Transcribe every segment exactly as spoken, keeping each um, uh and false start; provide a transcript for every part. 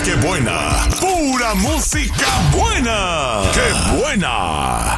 qué buena! ¡Pura música buena! ¡Qué buena!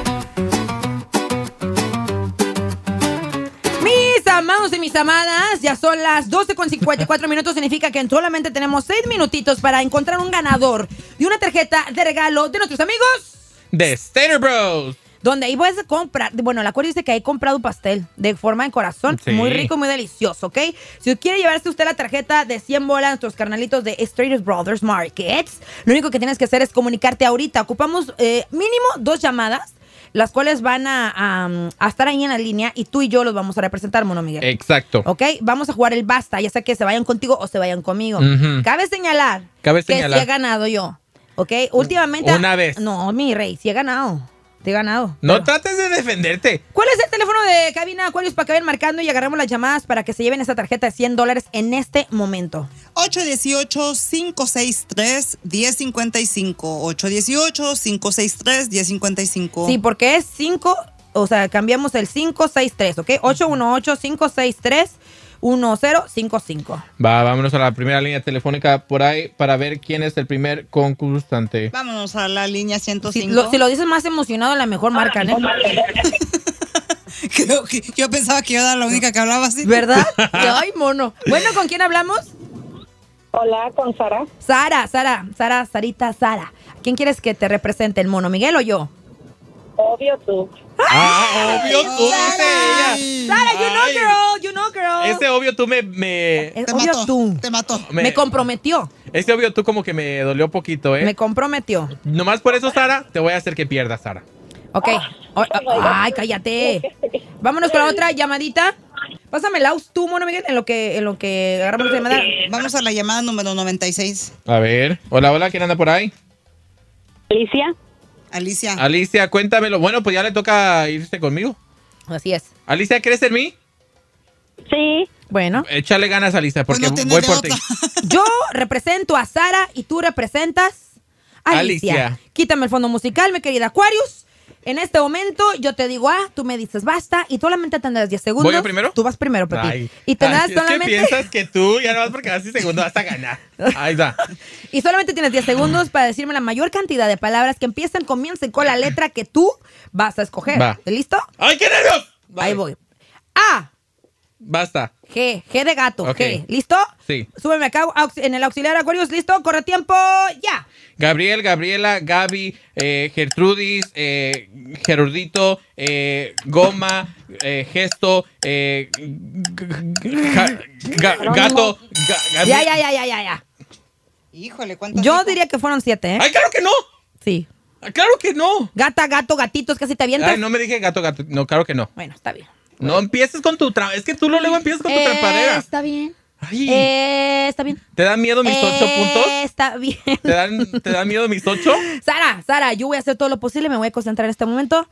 Mis amados y mis amadas, ya son las doce con cincuenta y cuatro minutos. Significa que solamente tenemos seis minutitos para encontrar un ganador de una tarjeta de regalo de nuestros amigos de Stater Bros. Donde ahí puedes comprar, bueno, la Cori dice que he comprado un pastel de forma de corazón, sí. Muy rico, muy delicioso, ¿ok? Si quiere llevarse usted la tarjeta de cien bolas, nuestros carnalitos de Stater Brothers Markets, lo único que tienes que hacer es comunicarte ahorita. Ocupamos eh, mínimo dos llamadas, las cuales van a, a, a estar ahí en la línea y tú y yo los vamos a representar, Mono Miguel. Exacto. ¿Ok? Vamos a jugar el basta, ya sea que se vayan contigo o se vayan conmigo. Uh-huh. Cabe señalar Cabe que señalar. sí he ganado yo, ¿ok? Últimamente... Una vez. No, mi rey, sí he ganado. Te he ganado. No pero... trates de defenderte. ¿Cuál es el teléfono de cabina, Aquarius, para que vayan marcando y agarramos las llamadas para que se lleven esa tarjeta de cien dólares en este momento? ocho uno ocho, cinco seis tres, uno cero cinco cinco. ocho uno ocho, cinco seis tres, uno cero cinco cinco. Sí, porque es cinco, o sea, cambiamos el cinco seis tres, ¿ok? ocho uno ocho, cinco seis tres, uno cero cinco cinco. Va, vámonos a la primera línea telefónica por ahí para ver quién es el primer concursante. Vámonos a la línea ciento cinco. Si lo, si lo dices más emocionado, la mejor marca, ¿eh? Creo que yo pensaba que yo era la única que hablaba así. ¿Verdad? Ay, mono. Bueno, ¿con quién hablamos? Hola, con Sara. Sara, Sara, Sara, Sarita, Sara. ¿Quién quieres que te represente, el Mono Miguel o yo? Obvio tú. Ah, obvio tú, dice ella. Sara, you know girl, you know girl. Ese obvio tú me... me es te obvio mató, tú. Te mató. Me, me comprometió. Ese obvio tú como que me dolió poquito, ¿eh? Me comprometió. Nomás por eso, Sara, te voy a hacer que pierdas, Sara. Ok. Oh, oh, ay, cállate. Vámonos con la otra llamadita. Pásame el aus tú, Mono Miguel, en lo que, en lo que agarramos la llamada. Vamos a la llamada número noventa y seis. A ver. Hola, hola, ¿quién anda por ahí? Alicia. Alicia. Alicia, cuéntamelo. Bueno, pues ya le toca irse conmigo. Así es. Alicia, ¿crees en mí? Sí. Bueno. Échale ganas, Alicia, porque pues no voy por ti. Yo represento a Sara y tú representas a Alicia. Alicia. Quítame el fondo musical, mi querida Aquarius. En este momento yo te digo A, tú me dices basta y solamente tendrás diez segundos. ¿Voy yo primero? Tú vas primero, Pepi. Ay, y tendrás ay, solamente... Es que piensas que tú ya no vas porque vas diez segundos vas a ganar. Ahí está. Y solamente tienes diez segundos para decirme la mayor cantidad de palabras que empiezan, comiencen con la letra que tú vas a escoger. Va. ¿Listo? ¡Ay, qué nervios! Ahí voy. A. Basta. G. G de gato. Okay. G. ¿Listo? Sí. Súbeme acá aux- en el auxiliar Aquarius. ¿Listo? Corre tiempo. Ya. Gabriel, Gabriela, Gaby, eh, Gertrudis, eh, Gerardito, eh, Goma, eh, Gesto, eh, g- g- ga- ga- Gato. ga- Ya, ya, ya, ya, ya, ya. Híjole, ¿cuántas? Yo dijo? diría que fueron siete, ¿eh? ¡Ay, claro que no! Sí. ¡Claro que no! Gata, gato, gatitos, casi te avientas. Ay, no me dije gato, gato. No, claro que no. Bueno, está bien. No empieces con tu tra... Es que tú luego empiezas con tu Eh, trampadera. está bien. Ay, Eh, está bien. ¿te dan miedo mis ocho Eh, puntos? Está bien. ¿Te dan, ¿Te dan miedo mis ocho? Sara, Sara, yo voy a hacer todo lo posible. Me voy a concentrar en este momento.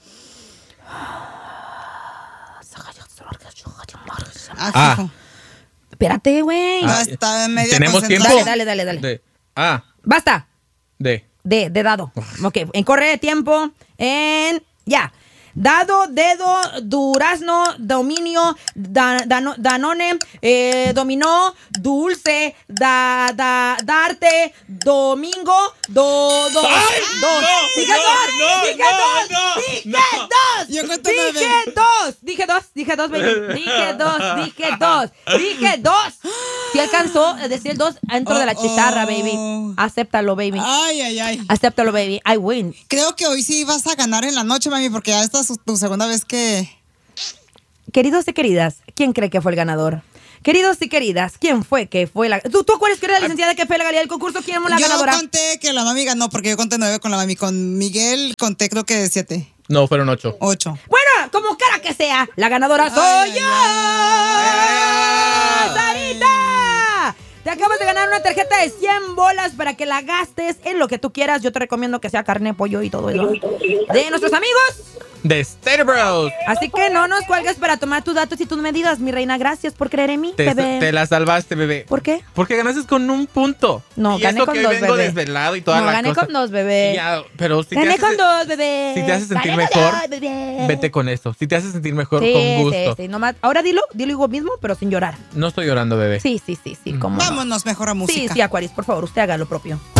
Ah, Ah. fijo. Espérate, güey. Ah, está media ¿Tenemos concentrada. tiempo? Dale, dale, dale, dale. De A, Basta. de. De, de dado. Ok, en corre de tiempo. En. Ya. Dado, dedo, durazno, dominio, da- dano- danone, eh, dominó, dulce, da, da, darte, domingo, do, do, ¡Ay! dos. No, Dije no, dos, no, dije no, dos, no, dije no. dos, Yo cuento dije nueve. dos, dije dos, dije dos, baby. Dije dos, dije dos, dije dos. Si alcanzó a decir el dos dentro de la Oh, chicharra, oh. baby. Acéptalo, baby. Ay, ay, ay. Acéptalo, baby. I win. Creo que hoy sí vas a ganar en la noche, mami, porque ya esta es tu segunda vez que... Queridos y queridas, ¿quién cree que fue el ganador? Queridos y queridas, ¿quién fue que fue la... ¿Tú, tú cuál es que eres la licenciada que fue la galería del concurso? ¿Quién fue la Yo ganadora? no conté que la mami ganó, porque yo conté nueve con la mami. Con Miguel conté creo que siete. No, fueron ocho. Ocho. Bueno, como cara que sea, la ganadora soy Ay, yo. ay, ay. ¡Sarita! Te acabas de ganar una tarjeta de cien bolas para que la gastes en lo que tú quieras. Yo te recomiendo que sea carne, pollo y todo eso. De nuestros amigos de Stater Bros. Así que no nos cuelgues para tomar tus datos y tus medidas, mi reina. Gracias por creer en mí, Te, bebé. te la salvaste, bebé. ¿Por qué? Porque ganaste con un punto. No, y gané eso con que dos, vengo bebé. desvelado y toda No, la gané cosa. con dos, bebé. Ya, pero si Gané te hace, con dos, bebé. Si te hace sentir Gané con mejor, dos, bebé. vete con eso. Si te hace sentir mejor, Sí, con gusto. sí, sí. Nomás, ahora dilo, dilo igual mismo, pero sin llorar. No estoy llorando, bebé. Sí, sí, sí, sí. ¿Cómo no? Vámonos mejor a música. Sí, sí, Aquarius, por favor, usted haga lo propio.